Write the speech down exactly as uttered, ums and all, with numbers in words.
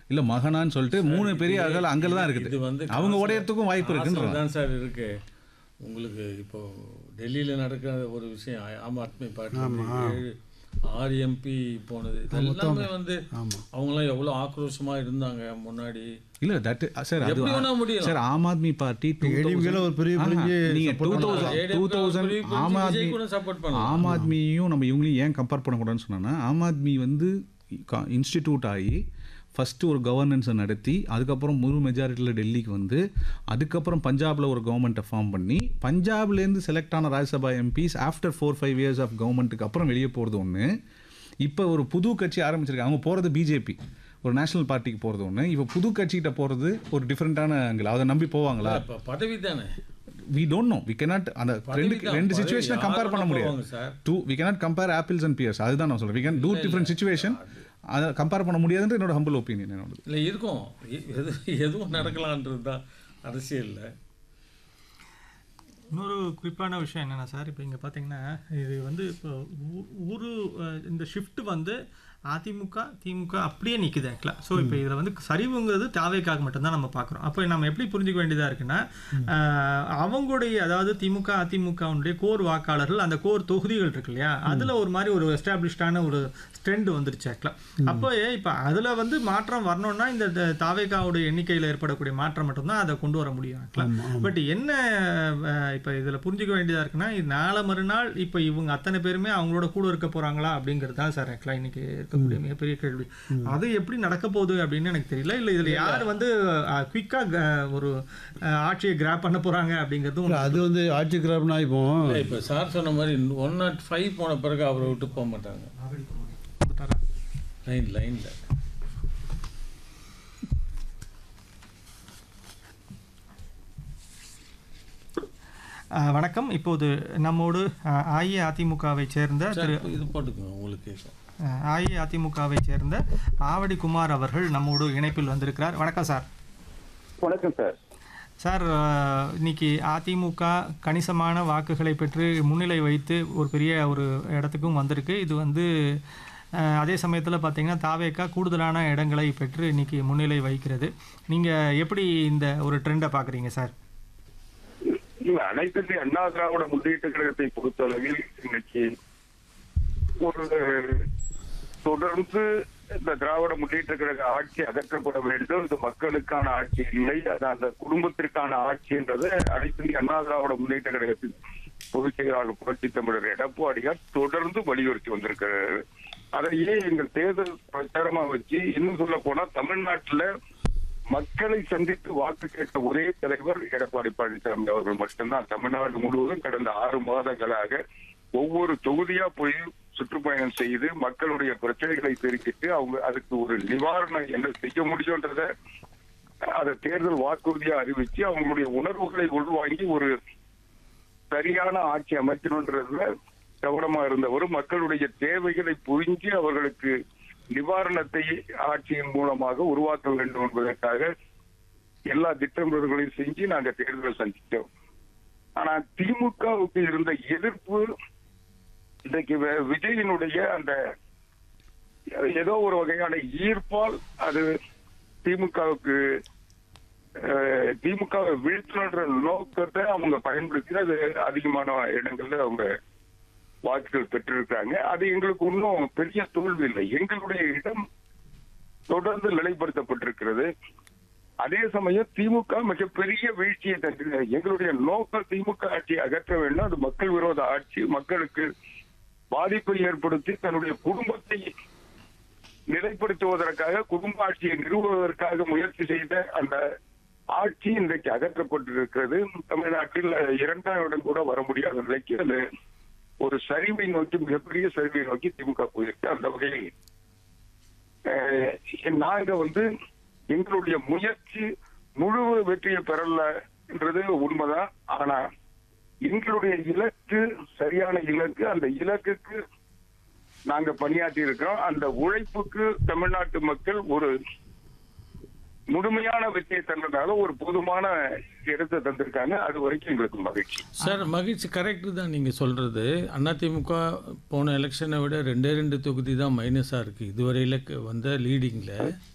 இல்ல மகனான்னு சொல்லிட்டு மூணு பெரிய ஆட்கள் அங்கே தான் இருக்குது. இது வந்து அவங்க உடையறதுக்கும் வாய்ப்பு இருக்குன்னு தான் சார் இருக்கு. உங்களுக்கு இப்போ டெல்லியில் நடக்கிற ஒரு விஷயம், ஆம் ஆத்மி பார்ட்டி ஏழு ஆறு எம்பி போனது, இதெல்லாமே வந்து அவங்களாம் எவ்வளோ ஆக்ரோஷமாக இருந்தாங்க முன்னாடி. இல்ல தட் சார் அது முடியும் சார். ஆம் ஆத்மி பார்ட்டி ஒரு பெரிய நீங்க two thousand two thousand Aam Aadmi ஆம் ஆத்மியும் நம்ம இவங்களையும் ஏன் கம்பேர் பண்ணக்கூடாதுன்னு சொன்னா, ஆம் ஆத்மி வந்து இன்ஸ்டிடியூட் ஆகி ஃபஸ்ட்டு ஒரு கவர்னன்ஸை நடத்தி அதுக்கப்புறம் முழு மெஜாரிட்டியில் டெல்லிக்கு வந்து அதுக்கப்புறம் பஞ்சாபில் ஒரு கவர்மெண்ட்டை ஃபார்ம் பண்ணி பஞ்சாப்லேருந்து செலக்ட் ஆன Rajya Sabha MPs after four five years of கவர்மெண்ட்டுக்கு அப்புறம் வெளியே போகிறது ஒன்று. இப்போ ஒரு புது கட்சி ஆரம்பிச்சிருக்காங்க. அவங்க போகிறது பிஜேபி ஒரு நேஷனல் பார்ட்டிக்கு போகிறது ஒன்று. இப்போ புது கட்சிகிட்ட போகிறது ஒரு டிஃப்ரெண்ட்டான ஆங்கிள். அதை நம்பி போவாங்களா? பதவி தானே. We don't know. We cannot அந்த ரெண்டு ரெண்டு சிச்சுவேஷனை கம்பேர் பண்ண முடியாது. Two we cannot compare apples and piers. அதுதான் நான் சொல்கிறேன். We can do different situation. அதை கம்பேர் பண்ண முடியாதுன்ற என்னோட ஹம்பிள் ஒப்பீனியன். என்னோட இல்லை இருக்கும், எது எதுவும் நடக்கலான்றது தான் அரசியலில். இன்னொரு குறிப்பான விஷயம் என்னென்னா சார், இப்போ இங்கே பார்த்தீங்கன்னா இது வந்து இப்போ ஒரு இந்த ஷிஃப்ட் வந்து அதிமுக திமுக அப்படியே நிற்குது ஆக்சுவலாக. ஸோ இப்போ இதில் வந்து சரிவுங்கிறது தாவேக்காக மட்டும்தான் நம்ம பார்க்குறோம். அப்போ நம்ம எப்படி புரிஞ்சிக்க வேண்டியதாக இருக்குன்னா, அவங்களுடைய அதாவது திமுக அதிமுகவுடைய கோர் வாக்காளர்கள் அந்த கோர் தொகுதிகள் இருக்கு இல்லையா, அதில் ஒரு மாதிரி ஒரு எஸ்டாப்ளிஷ்டான ஒரு ட்ரெண்ட் வந்துருச்சு ஆக்சுவலாக. அப்போ இப்போ அதில் வந்து மாற்றம் வரணும்னா இந்த தாவேக்காவுடைய எண்ணிக்கையில் ஏற்படக்கூடிய மாற்றம் மட்டும்தான் அதை கொண்டு வர முடியும் ஆக்சுவலாக. பட் என்ன இப்போ இதில் புரிஞ்சிக்க வேண்டியதாக இருக்குன்னா, இது நாளை மறுநாள் இப்போ இவங்க அத்தனை பேருமே அவங்களோட கூட இருக்க போகிறாங்களா அப்படிங்கிறது தான் சார் ஆக்சுவலாக இன்னைக்கு இருக்கக்கூடிய மிகப்பெரிய கேள்வி. அது எப்படி நடக்க போகுது அப்படின்னு எனக்கு தெரியல. இல்லை இதில் யார் வந்து குயிக்காக ஒரு ஆட்சியை கிராப் பண்ண போகிறாங்க அப்படிங்கிறதும் அது வந்து ஆட்சி கிராப்னா இப்போ இப்போ சார் சொன்ன மாதிரி ஒன் நாட் ஃபைவ் போன பிறகு அவரை விட்டு போக மாட்டாங்க லைன் லைனில். வணக்கம். இப்போது நம்மோடு அஇஅதிமுகவை சேர்ந்த திரு இது போட்டுக்கோங்க உங்களுக்கு அஇஅதிமுகவை சேர்ந்த ஆவடி குமார் அவர்கள் நம்மோடு இணைப்பில் வந்திருக்கிறார். வணக்கம் சார். வணக்கம் சார். சார், இன்னைக்கு அதிமுக கணிசமான வாக்குகளை பெற்று முன்னிலை வைத்து ஒரு பெரிய ஒரு இடத்துக்கும் வந்திருக்கு. இது வந்து அதே சமயத்தில் பார்த்தீங்கன்னா தாவேக்கா கூடுதலான இடங்களை பெற்று இன்னைக்கு முன்னிலை வைக்கிறது. நீங்கள் எப்படி இந்த ஒரு ட்ரெண்டை பார்க்குறீங்க சார்? அனைத்து இந்திய அண்ணா திராவிட முன்னேற்ற கழகத்தை பொறுத்தளவில் இன்னைக்கு ஒரு தொடர்ந்து இந்த திராவிட முன்னேற்ற கழக ஆட்சி அகற்றப்பட வேண்டும். இது மக்களுக்கான ஆட்சி இல்லை, அது அந்த குடும்பத்திற்கான ஆட்சி என்றது அனைத்து இந்திய அண்ணா திராவிட முன்னேற்ற கழகத்தின் பொதுச் செயலாளர் புரட்சி தமிழர் எடப்பாடியார் தொடர்ந்து வலியுறுத்தி வந்திருக்கிறார். அதையே எங்கள் தேர்தல் பிரச்சாரமா வச்சு இன்னும் சொல்ல போனா தமிழ்நாட்டுல மக்களை சந்தித்து வாக்கு கேட்ட ஒரே தலைவர் எடப்பாடி பழனிசாமி அவர்கள் மட்டும்தான். தமிழ்நாடு முழுவதும் கடந்த ஆறு மாதங்களாக ஒவ்வொரு தொகுதியா போய் சுற்றுப்பயணம் செய்து மக்களுடைய பிரச்சனைகளை தெரிவித்து அவங்க அதுக்கு ஒரு நிவாரணம் என்ன செய்ய முடியும்ன்றத அதை தேர்தல் வாக்குறுதியா அறிவிச்சு அவங்களுடைய உணர்வுகளை உள்வாங்கி ஒரு சரியான ஆட்சி அமைக்கணும்ன்றதுல கவனமா இருந்தவர். மக்களுடைய தேவைகளை புரிஞ்சு அவர்களுக்கு நிவாரணத்தை ஆட்சியின் மூலமாக உருவாக்க வேண்டும் என்பதற்காக எல்லா திட்டங்களையும் செஞ்சு நாங்க தேர்தல் சந்தித்தோம். ஆனா திமுகவுக்கு இருந்த எதிர்ப்பு இன்றைக்கு விஜயினுடைய அந்த ஏதோ ஒரு வகையான ஈர்ப்பால் அது திமுகவுக்கு திமுகவை வீழ்த்தணுன்ற நோக்கத்தை அவங்க பயன்படுத்தி அது அதிகமான இடங்கள்ல அவங்க வாக்குகள் பெற்றிருக்காங்க. அது எங்களுக்கு இன்னும் பெரிய தோல்வி இல்லை. எங்களுடைய இடம் தொடர்ந்து நிலைப்படுத்தப்பட்டிருக்கிறது. அதே சமயம் திமுக மிகப்பெரிய வீழ்ச்சியை தந்து எங்களுடைய நோக்கம் திமுக ஆட்சியை அகற்ற வேண்டும். அது மக்கள் விரோத ஆட்சி, மக்களுக்கு பாதிப்பை ஏற்படுத்தி தன்னுடைய குடும்பத்தை நிலைப்படுத்துவதற்காக குடும்ப ஆட்சியை நிறுவுவதற்காக முயற்சி செய்த அந்த ஆட்சி இன்றைக்கு அகற்றப்பட்டிருக்கிறது. தமிழ்நாட்டில் இரண்டாம் இடம் கூட வர முடியாத நிலைக்கு அது ஒரு சரிவை நோக்கி மிகப்பெரிய சரிவை நோக்கி திமுக போயிருக்கு. அந்த வகையில் நாங்க வந்து எங்களுடைய முயற்சி முழு வெற்றியை பெறலன்றது உண்மைதான். ஆனா எங்களுடைய இலக்கு சரியான இலக்கு. அந்த இலக்குக்கு நாங்க பணியாற்றி இருக்கிறோம். அந்த உழைப்புக்கு தமிழ்நாட்டு மக்கள் ஒரு முழுமையான வெற்றியை தந்ததால ஒரு போதுமான இடத்தை தந்திருக்காங்க. அது வரைக்கும் எங்களுக்கு மகிழ்ச்சி சார். மகிழ்ச்சி கரெக்டு தான் நீங்கள் சொல்கிறது. அதிமுக போன எலெக்ஷனை விட ரெண்டே ரெண்டு தொகுதி தான் மைனஸாக இருக்குது இதுவரையில் வந்த லீடிங்கில்.